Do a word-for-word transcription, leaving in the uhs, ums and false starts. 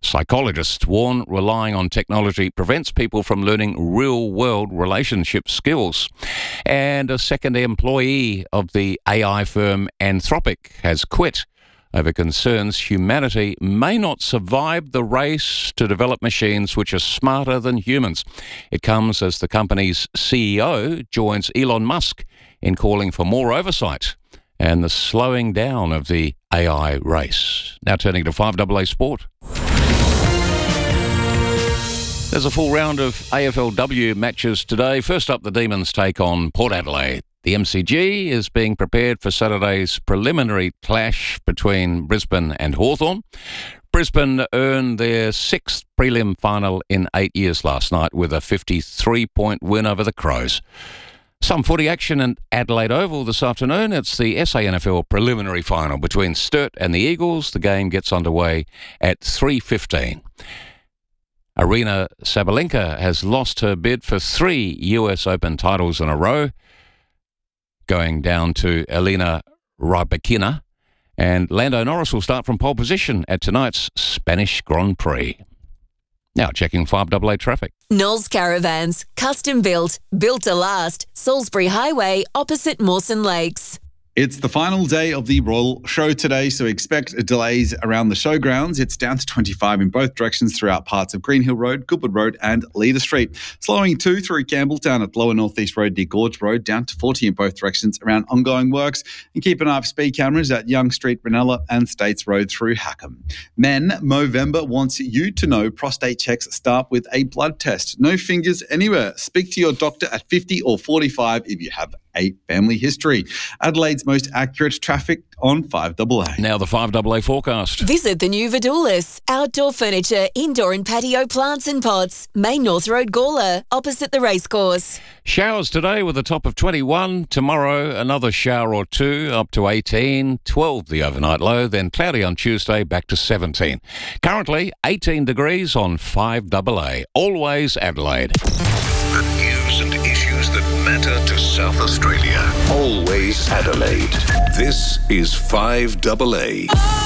Psychologists warn relying on technology prevents people from learning real-world relationship skills. And a second employee of the A I firm Anthropic has quit over concerns humanity may not survive the race to develop machines which are smarter than humans. It comes as the company's C E O joins Elon Musk in calling for more oversight and the slowing down of the A I race. Now turning to five A A Sport. There's a full round of A F L W matches today. First up, the Demons take on Port Adelaide. The M C G is being prepared for Saturday's preliminary clash between Brisbane and Hawthorn. Brisbane earned their sixth prelim final in eight years last night with a fifty-three point win over the Crows. Some footy action at Adelaide Oval this afternoon. It's the S A N F L preliminary final between Sturt and the Eagles. The game gets underway at three fifteen. Arina Sabalenka has lost her bid for three U S Open titles in a row, going down to Elena Rybakina. And Lando Norris will start from pole position at tonight's Spanish Grand Prix. Now checking five A A traffic. Knowles Caravans, custom built, built to last. Salisbury Highway, opposite Mawson Lakes. It's the final day of the Royal Show today, so expect delays around the showgrounds. It's down to twenty-five in both directions throughout parts of Green Hill Road, Goodwood Road and Leader Street. Slowing too through Campbelltown at Lower North East Road near Gorge Road, down to forty in both directions around ongoing works. And keep an eye on speed cameras at Young Street, Ranella and States Road through Hackham. Men, Movember wants you to know prostate checks start with a blood test. No fingers anywhere. Speak to your doctor at fifty or forty-five if you have a family history. Adelaide's most accurate traffic on five A A. Now the five A A forecast. Visit the new Vidoulis. Outdoor furniture, indoor and patio plants and pots. Main North Road, Gawler, opposite the racecourse. Showers today with a top of twenty-one. Tomorrow, another shower or two, up to eighteen. twelve the overnight low, then cloudy on Tuesday, back to seventeen. Currently, eighteen degrees on five A A. Always Adelaide. The news and issues that matter to South Australia. Always Adelaide. This is five A A.